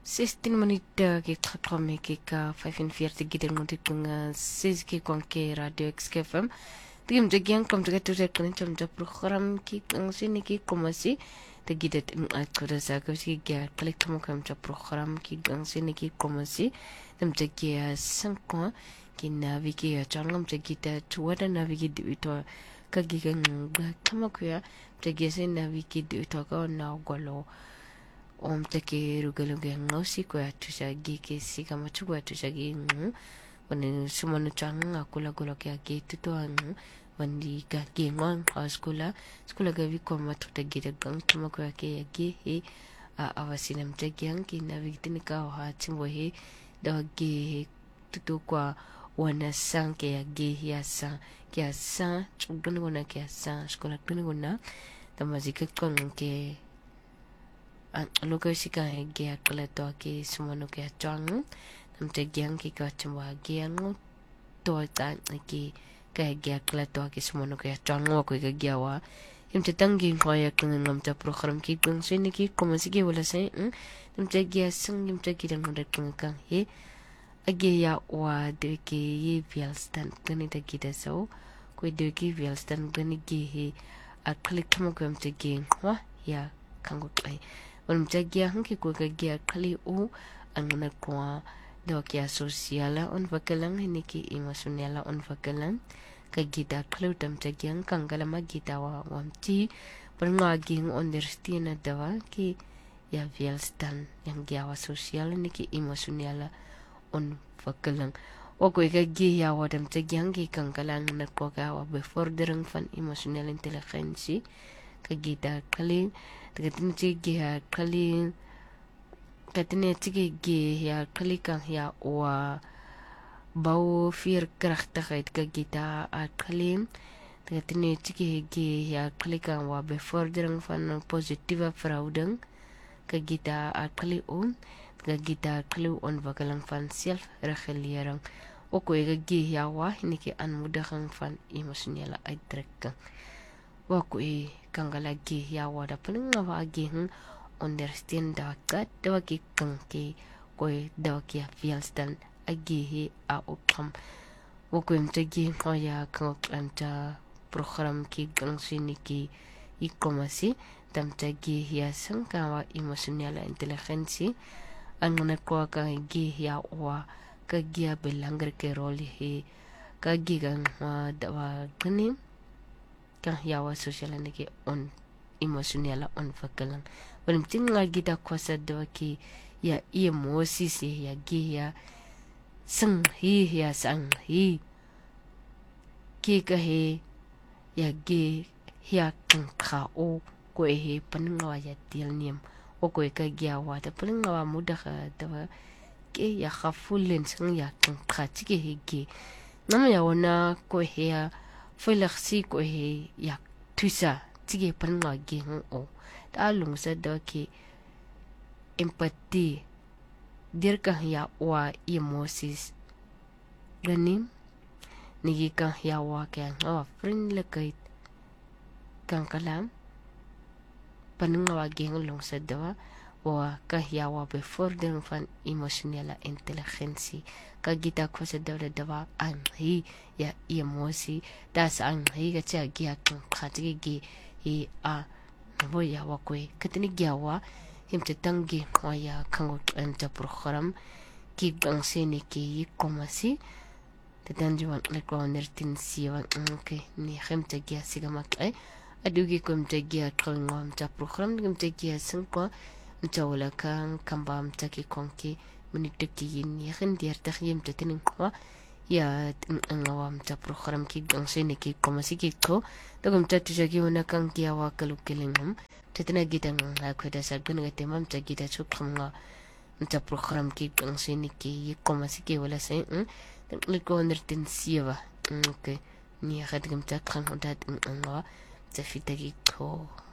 16 minuter ki trakome ki ka 45 gidan mutikung 6 ki konke radio XFM. Tigim jagiang kom jaga tu kan cham ja program ki sini ki komasi te gidat akura sa ko si ga klik kam kam ja program ki sini ki komasi tem jagia sangko ki navigi changam jagita chuada navigi to kagigan kamakuya jagia se navigi to ko na golo take rugaluga ngosi ko atusha gike sika machugo atusha gi wani sumano changa akula gula kya gitu to wandi ka gengon skula ga viko matuta gida gang tuma ko ke ge he awasinam jagyang ki na victini ka ha chimbo he da ge tutu kwa wana sang ke ge ya sa kya sa chugana gona kya sa skula gona gona tamazika kon ke logo sika ge akala to ke sumano ke chang nam te gyang ki ka chwa gyang to ta ki ka ge akala to ke sumano ke chang ko ke gyawa im te tangi ko ya kan nam ta program ki kun sini ki ko masigi wala sai nam te gya sung im te ki dan hoda kan he age ya wa de ke ye vialstan kan ita kita so ko de ke vialstan kan ge he a klik mo ko im te ge wa ya kan go kai Jagia hanki ko kagia kali o angna kwa dokia sosiala on vakalang hiniki emosionala on vakalang kagita klutam jagiang kangala magita wa wamti pernaging understand dawa ki ya vialstan yang giawa sosial niki emosionala on vakalang o ko kagi ya wadam jagiang ki kangalang na ko gawa befordering van emosional intelligency kagita kali katini chigi ya kali katini chigi ya kali kan ya wa bau fir krachtigheid kagita kali katini chigi ya kali kan wa bevordering van positieve verhouding kagita kali kagita kali ontwikkeling van selfregulering ook kagi ya wa niki aanmoediging van emosionele uitdrukking wako kangalagi ya wada paling ngawagi understand dakat dawagi kanki koy dawagi fielstan agi a opam wako imtagi koya kanglanta program ki gang sini ki ikomasi tamtagi ya sangkawa emosional intelligensi angna ko kagi ya wa kagi belangger ke role he kagi gang dawa kani kan yawa social niki on emosionala on vakalang walim tinga gita kwasa do ki ya emosi se ya gi ya sang hi ya sang hi ki ka he ya gi ya kan ka o ko he panwa ya tilniam o ko ka gya wa ta panwa muda ka ta ki ya khafulen sang ya kan ka chi he gi nam ya wana ko he ya Felaxi ko he ya tusa tige panwa gi o ta lungsa do ki empathy dirka ya wa emosis ganim nigi kan ya wa kan friend lekait kan kalam panwa gi lungsa do wa ka ya wa befordering van emosionele intelligensie kagita ko sa dawa ang hi ya emosi das ang hi ka cha gi kan khatigi gi hi a bo ya wa ko katini gyawa himte tangi ko ya kan anta program ki bang sini ki komasi tetanjuan le ko nertin siwa ke ni himte gi sigamak adugi ko himte gi kan anta program himte gi sangko Jawla kan kambam taki konki munitaki ni khindiar takhim tatin kwa ya ngawam ta program ki gangsene ki komasi ki ko dagum tatu jagi wana kan kiawa kalukelingam tatina gitang akweda sagun gatemam ta gita chukhamga ta program ki gangsene ki komasi ki wala sai liko nertin siwa okay ni khadgam ta khan hodat ngawa ta fitagi ko